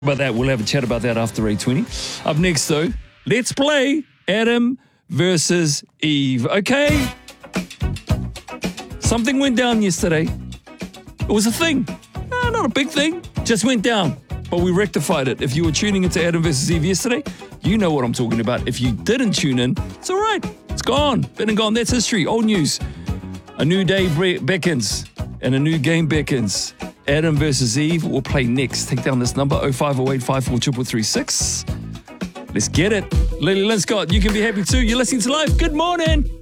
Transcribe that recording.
About that, we'll have a chat about that after 8:20. Up next, though, let's play Adam versus Eve. Okay? Something went down yesterday. It was a thing. Not a big thing. Just went down. But we rectified it. If you were tuning into Adam versus Eve yesterday, you know what I'm talking about. If you didn't tune in, it's all right. It's gone. Been and gone. That's history. Old news. A new day beckons and a new game beckons. Adam versus Eve will play next. Take down this number, 0508 54336. Let's get it. Lily Lynn Scott, you can be happy too. You're listening to Life. Good morning.